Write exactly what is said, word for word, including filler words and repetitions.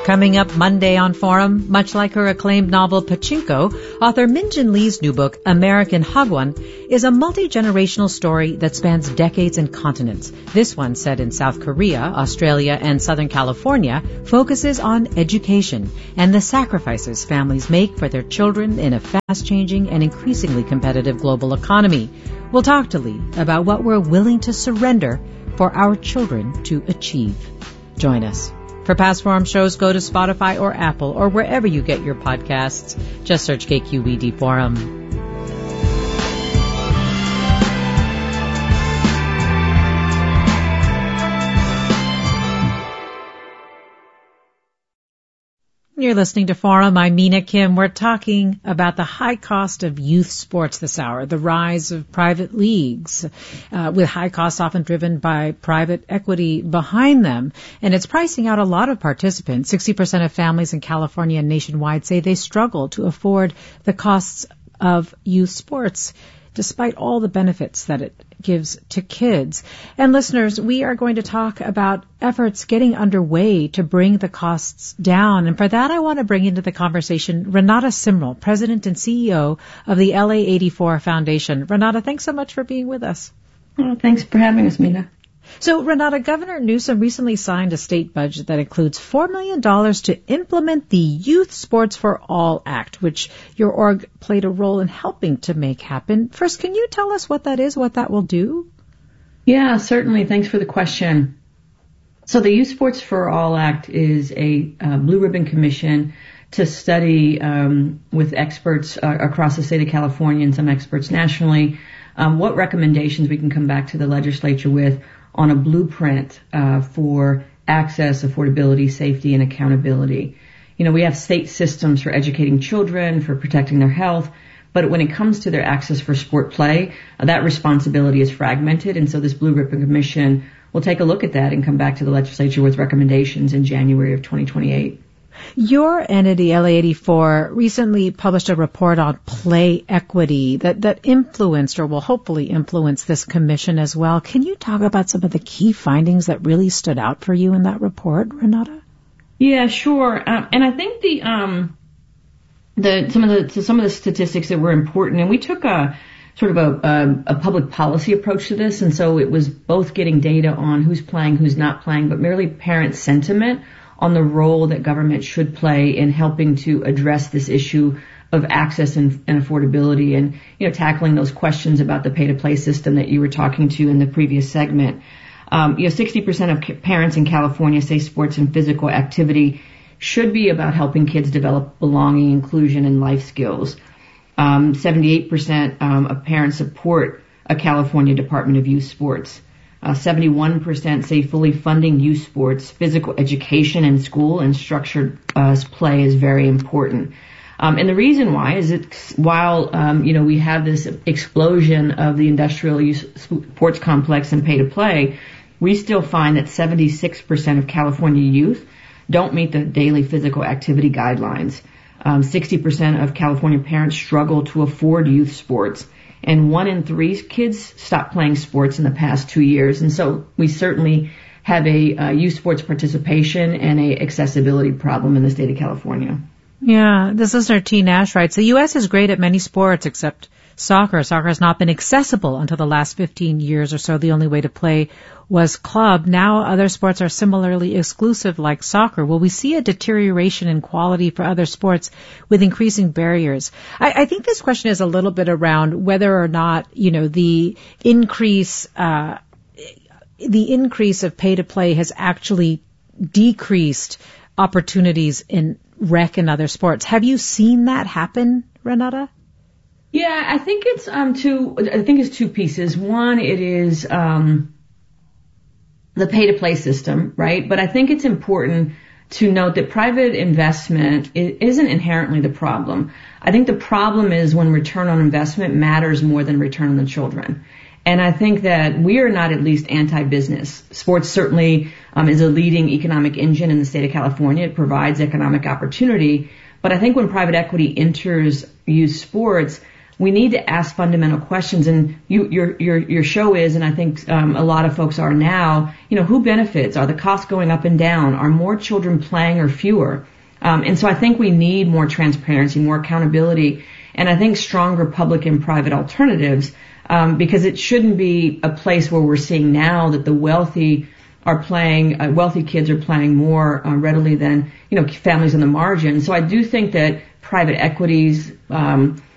Coming up Monday on Forum, much like her acclaimed novel Pachinko, author Min-Jin Lee's new book, American Hagwon, is a multi-generational story that spans decades and continents. This one, set in South Korea, Australia, and Southern California, focuses on education and the sacrifices families make for their children in a fast-changing and increasingly competitive global economy. We'll talk to Lee about what we're willing to surrender for our children to achieve. Join us. For past Forum shows, go to Spotify or Apple or wherever you get your podcasts. Just search K Q E D Forum. You're listening to Forum. I'm Mina Kim. We're talking about the high cost of youth sports this hour, the rise of private leagues, uh, with high costs often driven by private equity behind them. And it's pricing out a lot of participants. sixty percent of families in California and nationwide say they struggle to afford the costs of youth sports, despite all the benefits that it gives to kids. And listeners, we are going to talk about efforts getting underway to bring the costs down. And for that, I want to bring into the conversation Renata Simrel, President and C E O of the L A eighty-four Foundation. Renata, thanks so much for being with us. Well, thanks for having us, Mina. So, Renata, Governor Newsom recently signed a state budget that includes four million dollars to implement the Youth Sports for All Act, which your org played a role in helping to make happen. First, can you tell us what that is, what that will do? Yeah, certainly. Thanks for the question. So the Youth Sports for All Act is a uh, blue ribbon commission to study um, with experts uh, across the state of California and some experts nationally um, what recommendations we can come back to the legislature with on a blueprint uh, for access, affordability, safety, and accountability. You know, we have state systems for educating children, for protecting their health, but when it comes to their access for sport play, uh, that responsibility is fragmented, and so this Blue Ribbon Commission will take a look at that and come back to the legislature with recommendations in January of twenty twenty-eight. Your entity, L A eighty-four, recently published a report on play equity that, that influenced or will hopefully influence this commission as well. Can you talk about some of the key findings that really stood out for you in that report, Renata? Yeah, sure. Um, and I think the um, the some of the some of the statistics that were important, and we took a sort of a, a, a public policy approach to this, and so it was both getting data on who's playing, who's not playing, but merely parent sentiment on the role that government should play in helping to address this issue of access and, and affordability, and, you know, tackling those questions about the pay-to-play system that you were talking to in the previous segment. Um, you know, sixty percent of parents in California say sports and physical activity should be about helping kids develop belonging, inclusion, and life skills. Um, seventy-eight percent um, of parents support a California Department of Youth Sports. Uh, seventy-one percent say fully funding youth sports, physical education in school, and structured uh, play is very important. Um, and the reason why is that while, um, you know, we have this explosion of the industrial youth sports complex and pay to play, we still find that seventy-six percent of California youth don't meet the daily physical activity guidelines. Um, sixty percent of California parents struggle to afford youth sports. And one in three kids stopped playing sports in the past two years. And so we certainly have a uh, youth sports participation and a accessibility problem in the state of California. Yeah, this listener T. Nash writes, the U S is great at many sports except soccer. Soccer has not been accessible until the last fifteen years or so. The only way to play was club. Now other sports are similarly exclusive like soccer. Will we see a deterioration in quality for other sports with increasing barriers? I, I think this question is a little bit around whether or not, you know, the increase, uh, the increase of pay to play has actually decreased opportunities in rec and other sports. Have you seen that happen, Renata? Yeah, I think it's um two. I think it's two pieces. One, it is um the pay-to-play system, right? But I think it's important to note that private investment isn't inherently the problem. I think the problem is when return on investment matters more than return on the children. And I think that we are not at least anti-business. Sports certainly um, is a leading economic engine in the state of California. It provides economic opportunity. But I think when private equity enters youth sports, we need to ask fundamental questions. And you, your your your show is, and I think um, a lot of folks are now, you know, who benefits? Are the costs going up and down? Are more children playing or fewer? Um, and so I think we need more transparency, more accountability, and I think stronger public and private alternatives, um, because it shouldn't be a place where we're seeing now that the wealthy are playing, uh, wealthy kids are playing more uh, readily than, you know, families on the margin. So I do think that private equities, um,